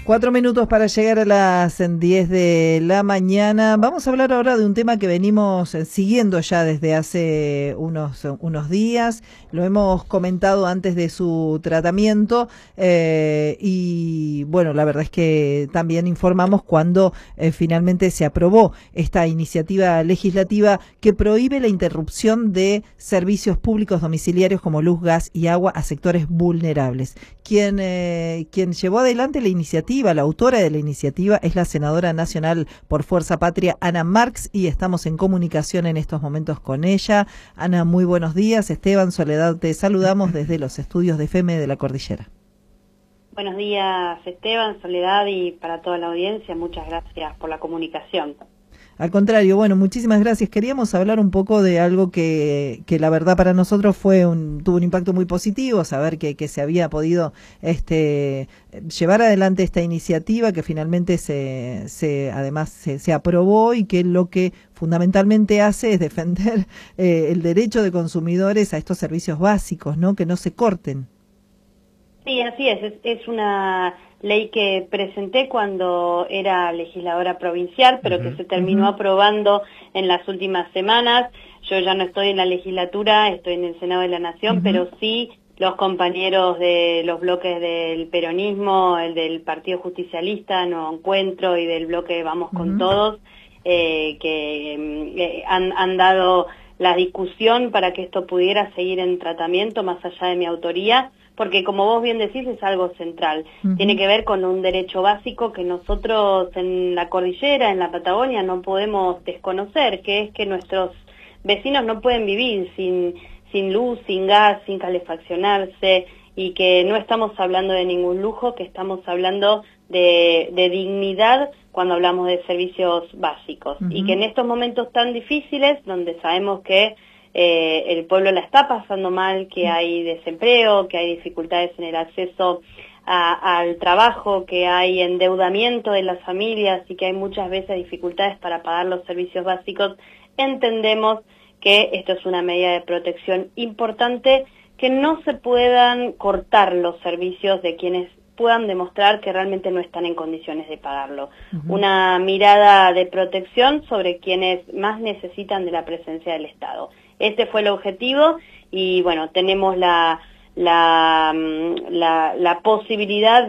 4 minutos para llegar a las 10 de la mañana. Vamos a hablar ahora de un tema que venimos siguiendo ya desde hace unos días. Lo hemos comentado antes de su tratamiento y bueno, la verdad es que también informamos cuando finalmente se aprobó esta iniciativa legislativa que prohíbe la interrupción de servicios públicos domiciliarios como luz, gas y agua a sectores vulnerables. Quien llevó adelante la iniciativa, la autora de la iniciativa, es la senadora nacional por Fuerza Patria, Ana Marx, y estamos en comunicación en estos momentos con ella. Ana, muy buenos días. Esteban, Soledad, te saludamos desde los estudios de FM de la Cordillera. Buenos días, Esteban, Soledad, y para toda la audiencia, muchas gracias por la comunicación. Al contrario, bueno, muchísimas gracias. Queríamos hablar un poco de algo que la verdad para nosotros tuvo un impacto muy positivo, saber que se había podido llevar adelante esta iniciativa, que finalmente además se aprobó, y que lo que fundamentalmente hace es defender el derecho de consumidores a estos servicios básicos, ¿no? Que no se corten. Sí, así es una ley que presenté cuando era legisladora provincial, pero que se terminó aprobando en las últimas semanas. Yo ya no estoy en la legislatura, estoy en el Senado de la Nación, pero sí los compañeros de los bloques del peronismo, el del Partido Justicialista, Nuevo Encuentro, y del bloque Vamos con Todos, que han dado la discusión para que esto pudiera seguir en tratamiento más allá de mi autoría, porque como vos bien decís es algo central. Tiene que ver con un derecho básico que nosotros en la cordillera, en la Patagonia, no podemos desconocer, que es que nuestros vecinos no pueden vivir sin luz, sin gas, sin calefaccionarse, y que no estamos hablando de ningún lujo, que estamos hablando de dignidad cuando hablamos de servicios básicos. Y que en estos momentos tan difíciles, donde sabemos que el pueblo la está pasando mal, que hay desempleo, que hay dificultades en el acceso al trabajo, que hay endeudamiento de las familias y que hay muchas veces dificultades para pagar los servicios básicos, entendemos que esto es una medida de protección importante, que no se puedan cortar los servicios de quienes puedan demostrar que realmente no están en condiciones de pagarlo. Una mirada de protección sobre quienes más necesitan de la presencia del Estado. Este fue el objetivo y bueno, tenemos la posibilidad